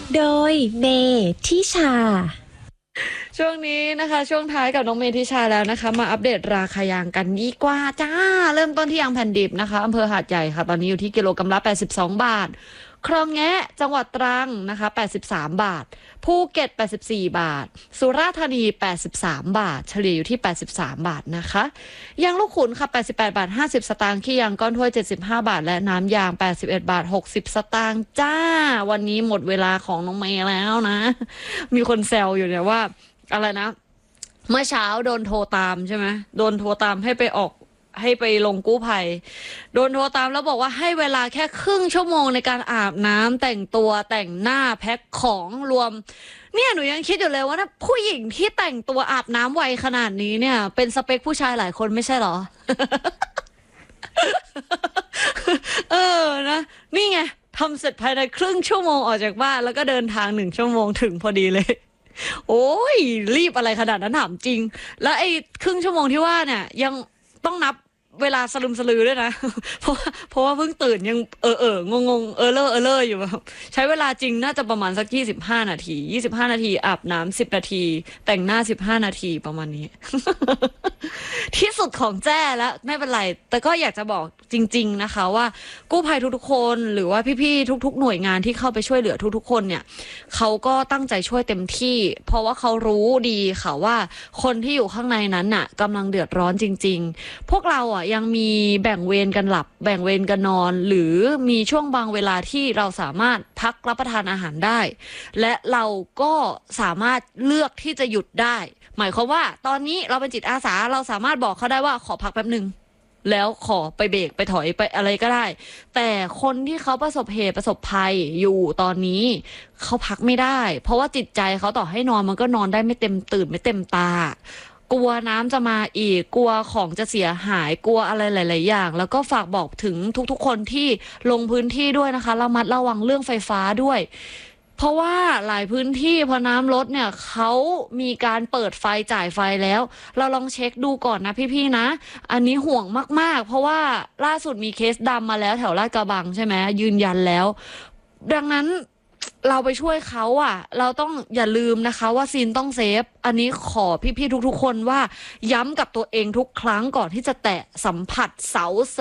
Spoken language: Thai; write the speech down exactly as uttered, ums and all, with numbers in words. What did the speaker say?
โดยเมทิชาช่วงนี้นะคะช่วงท้ายกับน้องเมธิชาแล้วนะคะมาอัปเดตราคายางกันดีกว่าจ้าเริ่มต้นที่ยางแผ่นดิบนะคะอำเภอหาดใหญ่ค่ะตอนนี้อยู่ที่กิโลกรัมละแปดสิบสองบาทคลองแงะจังหวัดตรังนะคะแปดสิบสามบาทภูเก็ตแปดสิบสี่บาทสุราษฎร์ธานีแปดสิบสามบาทเฉลี่ยอยู่ที่แปดสิบสามบาทนะคะยางลูกขุนค่ะแปดสิบแปดบาทห้าสิบสตางค์ขี้ยางก้อนถ้วยเจ็ดสิบห้าบาทและน้ำยางแปดสิบเอ็ดบาทหกสิบสตางค์จ้าวันนี้หมดเวลาของน้องเมย์แล้วนะมีคนแซวอยู่เนี่ยว่าอะไรนะเมื่อเช้าโดนโทรตามใช่ไหมโดนโทรตามให้ไปออกให้ไปลงกู้ภัยโดนโทรตามแล้วบอกว่าให้เวลาแค่ครึ่งชั่วโมงในการอาบน้ำแต่งตัวแต่งหน้าแพ็คของรวมเนี่ยหนูยังคิดอยู่เลยว่านะผู้หญิงที่แต่งตัวอาบน้ำไวขนาดนี้เนี่ยเป็นสเปคผู้ชายหลายคนไม่ใช่หรอ เออนะนี่ไงทำเสร็จภายในครึ่งชั่วโมงออกจากบ้านแล้วก็เดินทางหนึ่งชั่วโมงถึงพอดีเลยโอ้ยรีบอะไรขนาดนั้นถามจริงแล้วไอ้ครึ่งชั่วโมงที่ว่าเนี่ยยังต้องนับเวลาสลึมสลือด้วยนะเพราะเพราะว่าเพิ่งตื่นยังเออเอองงงเออเลอเออเลออยู่แบบใช้เวลาจริงน่าจะประมาณสักยี่สิบห้านาทียี่สิบห้านาทีอาบน้ำสิบนาทีแต่งหน้าสิบห้านาทีประมาณนี้ ที่สุดของแจ้แล้วไม่เป็นไรแต่ก็อยากจะบอกจริงๆนะคะว่ากู้ภัยทุกๆคนหรือว่าพี่ๆทุกๆหน่วยงานที่เข้าไปช่วยเหลือทุกๆคนเนี่ยเขาก็ตั้งใจช่วยเต็มที่เพราะว่าเขารู้ดีค่ะว่าคนที่อยู่ข้างในนั้นน่ะกำลังเดือดร้อนจริงๆพวกเราอ่ะยังมีแบ่งเวรกันหลับแบ่งเวรกันนอนหรือมีช่วงบางเวลาที่เราสามารถพักรับประทานอาหารได้และเราก็สามารถเลือกที่จะหยุดได้หมายความว่าตอนนี้เราเป็นจิตอาสาเราสามารถบอกเขาได้ว่าขอพักแป๊บหนึ่งแล้วขอไปเบรกไปถอยไปอะไรก็ได้แต่คนที่เขาประสบเหตุประสบภัยอยู่ตอนนี้เขาพักไม่ได้เพราะว่าจิตใจเขาต่อให้นอนมันก็นอนได้ไม่เต็มตื่นไม่เต็มตากลัวน้ำจะมาอีกกลัวของจะเสียหายกลัวอะไรหลายๆอย่างแล้วก็ฝากบอกถึงทุกๆคนที่ลงพื้นที่ด้วยนะคะระมัดระวังเรื่องไฟฟ้าด้วยเพราะว่าหลายพื้นที่พอน้ำลดเนี่ยเขามีการเปิดไฟจ่ายไฟแล้วเราลองเช็คดูก่อนนะพี่ๆนะอันนี้ห่วงมากๆเพราะว่าล่าสุดมีเคสดำมาแล้วแถวลาดกระบังใช่ไหมยืนยันแล้วดังนั้นเราไปช่วยเขาอ่ะเราต้องอย่าลืมนะคะว่าซีนต้องเซฟอันนี้ขอพี่ๆทุกๆคนว่าย้ำกับตัวเองทุกครั้งก่อนที่จะแตะสัมผัสเสา